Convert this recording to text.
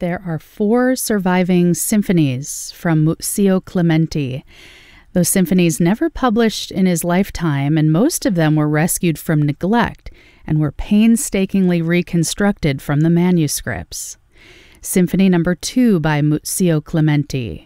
There are 4 surviving symphonies from Muzio Clementi. Those symphonies never published in his lifetime, and most of them were rescued from neglect and were painstakingly reconstructed from the manuscripts. Symphony number 2 by Muzio Clementi,